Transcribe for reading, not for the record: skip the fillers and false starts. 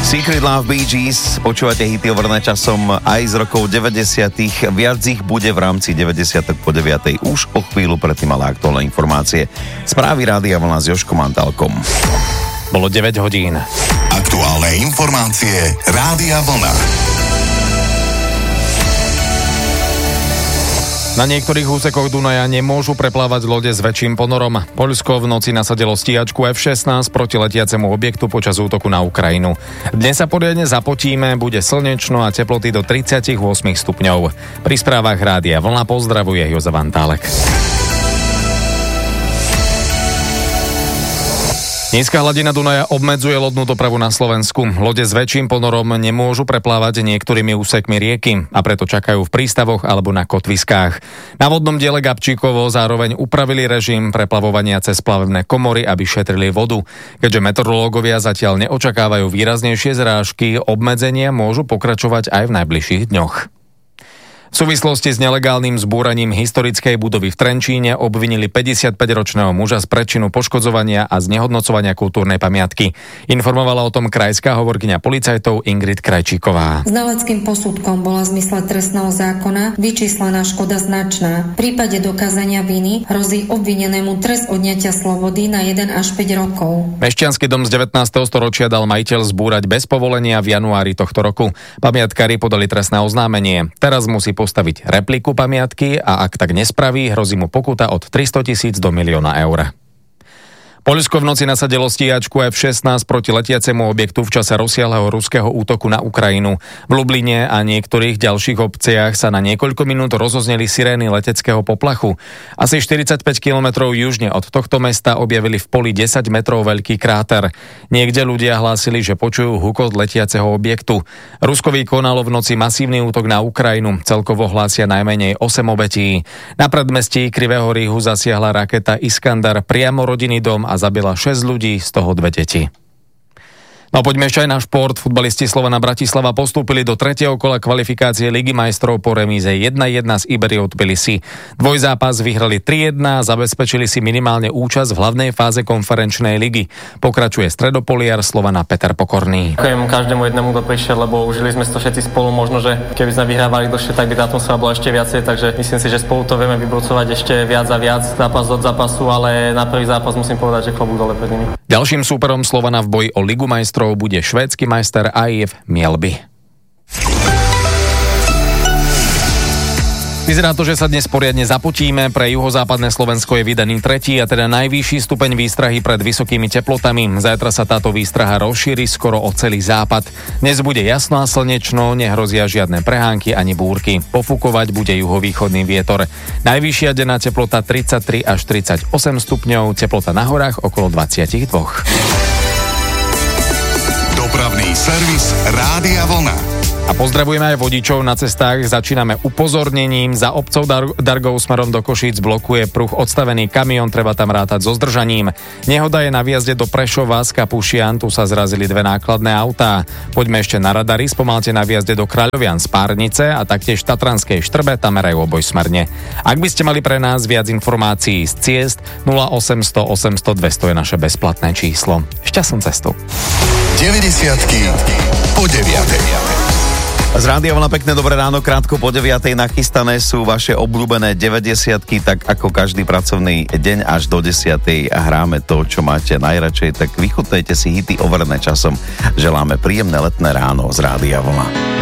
Secret Love, Bee Gees, počúvate hity overené časom aj z rokov 90. Viac ich bude v rámci 90. po 9. Už o chvíľu predtým ale aktuálne informácie. Správy Rádia Vlna s Jožkom Antálkom. Bolo 9 hodín. Aktuálne informácie Rádia Vlna. Na niektorých úsekoch Dunaja nemôžu preplávať lode s väčším ponorom. Poľsko v noci nasadilo stíhačku F-16 proti letiacemu objektu počas útoku na Ukrajinu. Dnes sa poriadne zapotíme, bude slnečno a teploty do 38 stupňov. Pri správach Rádia Vlna pozdravuje Jozef Antálek. Nízka hladina Dunaja obmedzuje lodnú dopravu na Slovensku. Lode s väčším ponorom nemôžu preplávať niektorými úsekmi rieky a preto čakajú v prístavoch alebo na kotviskách. Na vodnom diele Gabčíkovo zároveň upravili režim preplavovania cez plavebné komory, aby šetrili vodu. Keďže meteorológovia zatiaľ neočakávajú výraznejšie zrážky, obmedzenia môžu pokračovať aj v najbližších dňoch. V súvislosti s nelegálnym zbúraním historickej budovy v Trenčíne obvinili 55-ročného muža z prečinu poškodzovania a znehodnocovania kultúrnej pamiatky. Informovala o tom krajská hovorkyňa policajtov Ingrid Krajčíková. Znaleckým posudkom bola v zmysle trestného zákona vyčíslená škoda značná. V prípade dokázania viny hrozí obvinenému trest odňatia slobody na 1 až 5 rokov. Mešťanský dom z 19. storočia dal majiteľ zbúrať bez povolenia v januári tohto roku. Pamiatkári podali trestné oznámenie. Teraz musí postaviť repliku pamiatky a ak tak nespraví, hrozí mu pokuta od 300 000 do 1 000 000 eur. Poľsko v noci nasadilo stíhačku F-16 proti letiacemu objektu v čase rozsiahleho ruského útoku na Ukrajinu. V Lubline a niektorých ďalších obciach sa na niekoľko minút rozozneli sirény leteckého poplachu. Asi 45 kilometrov južne od tohto mesta objavili v poli 10 metrov veľký kráter. Niekde ľudia hlásili, že počujú hukot letiaceho objektu. Rusko vykonalo v noci masívny útok na Ukrajinu. Celkovo hlásia najmenej 8 obetí. Na predmestí Krivého Rihu zasiahla raketa Iskandar priamo rodinný dom a zabila 6 ľudí, z toho 2 deti. No poďme ešte aj na šport. Futbalisti Slovana Bratislava postúpili do 3. kola kvalifikácie Ligy majstrov po remíze 1-1 s Iberiou Tbilisi. Dvojzápas vyhrali 3-1 a zabezpečili si minimálne účasť v hlavnej fáze konferenčnej ligy. Pokračuje stredopoliar Slovana Peter Pokorný. Ďakujem každému jednému, kto prišiel, lebo užili sme to všetci spolu. Možno, že keby sme vyhrávali dlhšie, tak by tá atmosféra bola ešte viacej, takže myslím si, že spolu to vieme vybrucovať ešte viac a viac zápas od zápasu, ale na prvý zápas musím povedať, že klobúk dole pred nimi. Ďalším súperom Slovana v boji o Ligu majstrov bude švédsky majster AIF Mjällby. Vyzerá to, že sa dnes poriadne zapotíme. Pre juhozápadné Slovensko je vydaný 3. a teda najvyšší stupeň výstrahy pred vysokými teplotami. Zajtra sa táto výstraha rozšíri skoro o celý západ. Dnes bude jasno a slnečno, nehrozia žiadne prehánky ani búrky. Pofúkovať bude juhovýchodný vietor. Najvyššia denná teplota 33 až 38 stupňov, teplota na horách okolo 22. Dopravný servis Rádia Vlna. A pozdravujeme aj vodičov na cestách. Začíname upozornením. Za obcov Dargou smerom do Košíc blokuje pruh odstavený kamión, treba tam rátať so zdržaním. Nehoda je na výjazde do Prešova z Kapušian, tu sa zrazili 2 nákladné autá. Poďme ešte na radary, spomalte na výjazde do Kráľovian z Párnice a taktiež v Tatranskej Štrbe, tam merajú obojsmerne. Ak by ste mali pre nás viac informácií z ciest, 0800 800 200 je naše bezplatné číslo. Šťastnú cestu. 90-ky po 9. Z Rádia Vlna pekné dobré ráno, krátko po 9. nachystané sú vaše obľúbené 90-ky, tak ako každý pracovný deň až do 10. hráme to, čo máte najradšej, tak vychutnejte si hity overené časom. Želáme príjemné letné ráno z Rádia Vlna.